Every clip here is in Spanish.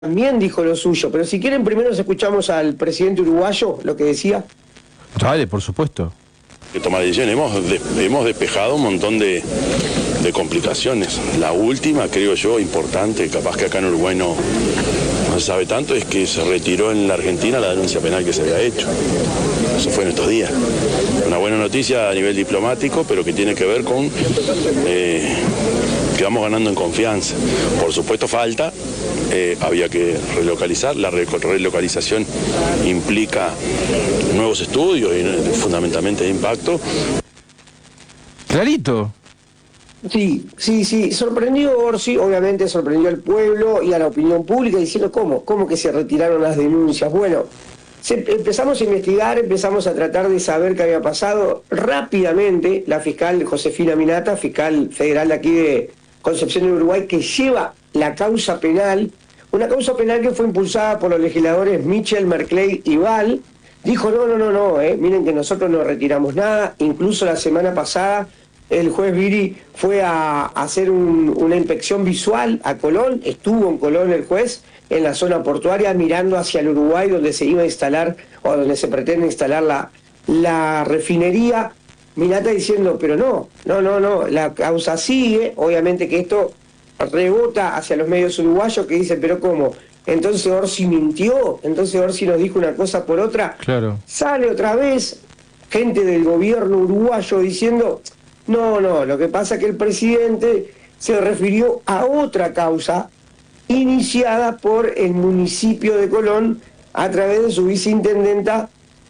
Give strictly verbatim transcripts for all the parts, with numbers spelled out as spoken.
también dijo lo suyo, pero si quieren primero nos escuchamos al presidente uruguayo, lo que decía. Dale, por supuesto. Que tomar decisiones, hemos, de, hemos despejado un montón de, de complicaciones. La última, creo yo, importante, capaz que acá en Uruguay no, no se sabe tanto, es que se retiró en la Argentina la denuncia penal que se había hecho. Eso fue en estos días. Una buena noticia a nivel diplomático, pero que tiene que ver con eh, que vamos ganando en confianza. Por supuesto falta, eh, había que relocalizar, la relocalización implica nuevos estudios y fundamentalmente de impacto. Clarito. Sí, sí, sí, sorprendió Orsi, obviamente sorprendió al pueblo y a la opinión pública diciendo cómo, cómo que se retiraron las denuncias. Bueno, se, empezamos a investigar, empezamos a tratar de saber qué había pasado. Rápidamente, la fiscal Josefina Minata, fiscal federal de aquí de Concepción de Uruguay, que lleva la causa penal, una causa penal que fue impulsada por los legisladores Michel, Merkley y Val, dijo no, no, no, no, eh, miren que nosotros no retiramos nada. Incluso la semana pasada el juez Viri fue a, a hacer un, una inspección visual a Colón, estuvo en Colón el juez, en la zona portuaria, mirando hacia el Uruguay, donde se iba a instalar, o donde se pretende instalar la, la refinería. Minata diciendo, pero no, no, no, no, la causa sigue, obviamente que esto rebota hacia los medios uruguayos que dicen, pero ¿cómo? Entonces Orsi mintió, entonces Orsi nos dijo una cosa por otra. Claro. Sale otra vez gente del gobierno uruguayo diciendo, no, no, lo que pasa es que el presidente se refirió a otra causa iniciada por el municipio de Colón a través de su viceintendenta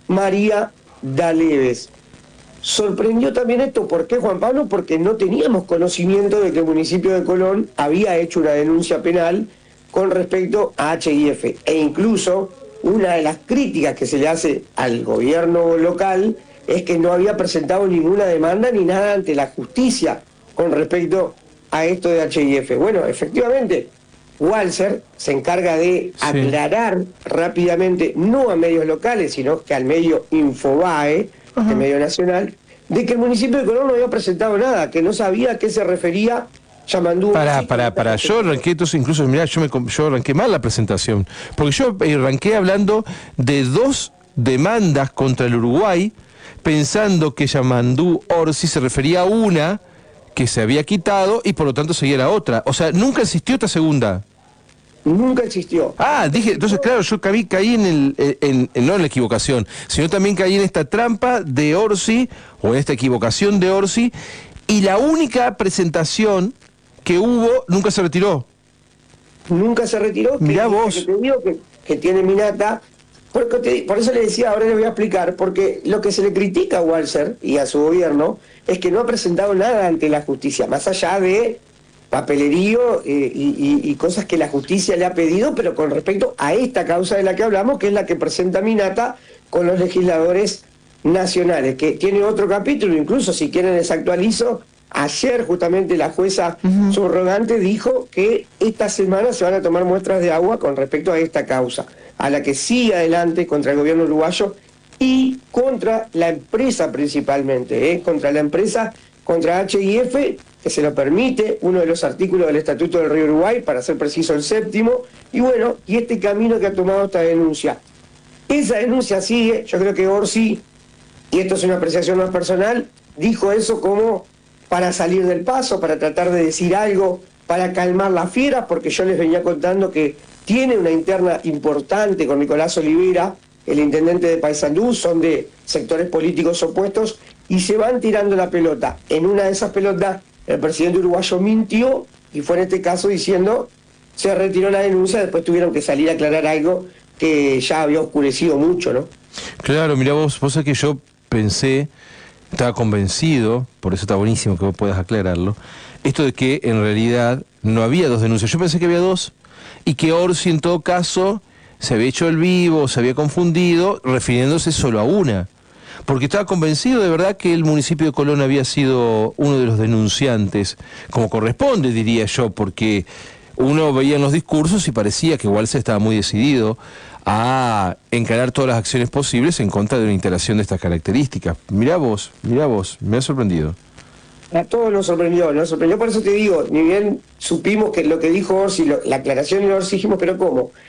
María Daleves. Sorprendió también esto, ¿por qué, Juan Pablo? Porque no teníamos conocimiento de que el municipio de Colón había hecho una denuncia penal con respecto a H I F. E incluso una de las críticas que se le hace al gobierno local es que no había presentado ninguna demanda ni nada ante la justicia con respecto a esto de H I F. Bueno, efectivamente, Walser se encarga de sí. aclarar rápidamente, no a medios locales, sino que al medio Infobae, el medio nacional, de que el municipio de Colón no había presentado nada, que no sabía a qué se refería Yamandú. Para, para, para, yo arranqué, entonces incluso, mirá, yo, me, yo arranqué mal la presentación, porque yo arranqué hablando de dos demandas contra el Uruguay, pensando que Yamandú Orsi se refería a una que se había quitado y por lo tanto seguía la otra. O sea, nunca existió esta segunda. Nunca existió. Ah, dije, entonces claro, yo caí, caí en el, en, en, no en la equivocación, sino también caí en esta trampa de Orsi, o en esta equivocación de Orsi, y la única presentación que hubo nunca se retiró. Nunca se retiró. Mirá que, vos. Que te digo que, que tiene Minata, porque te, por eso le decía, ahora le voy a explicar, porque lo que se le critica a Walser y a su gobierno es que no ha presentado nada ante la justicia, más allá de papelerío eh, y, y, y cosas que la justicia le ha pedido, pero con respecto a esta causa de la que hablamos, que es la que presenta Minata con los legisladores nacionales, que tiene otro capítulo, incluso si quieren les actualizo, ayer justamente la jueza uh-huh. subrogante dijo que esta semana se van a tomar muestras de agua con respecto a esta causa, a la que sigue adelante contra el gobierno uruguayo y contra la empresa principalmente, ¿eh? contra la empresa, contra H I F, que se lo permite, uno de los artículos del Estatuto del Río Uruguay, para ser preciso el séptimo, y bueno, y este camino que ha tomado esta denuncia. Esa denuncia sigue, yo creo que Orsi, y esto es una apreciación más personal, dijo eso como para salir del paso, para tratar de decir algo, para calmar las fieras, porque yo les venía contando que tiene una interna importante con Nicolás Olivera, el intendente de Paysandú, son de sectores políticos opuestos, y se van tirando la pelota. En una de esas pelotas, el presidente uruguayo mintió, y fue en este caso diciendo, se retiró la denuncia, después tuvieron que salir a aclarar algo que ya había oscurecido mucho, ¿no? Claro, mirá vos, vos sabés que yo pensé, estaba convencido, por eso está buenísimo que vos puedas aclararlo, esto de que en realidad no había dos denuncias. Yo pensé que había dos, y que Orsi en todo caso se había hecho el vivo, se había confundido, refiriéndose solo a una. Porque estaba convencido de verdad que el municipio de Colón había sido uno de los denunciantes, como corresponde, diría yo, porque uno veía en los discursos y parecía que Walser estaba muy decidido a encarar todas las acciones posibles en contra de una instalación de estas características. Mirá vos, mirá vos, me ha sorprendido. A todos nos sorprendió, nos sorprendió, por eso te digo, ni bien supimos que lo que dijo Orsi, lo, la aclaración de Orsi, dijimos, pero ¿cómo?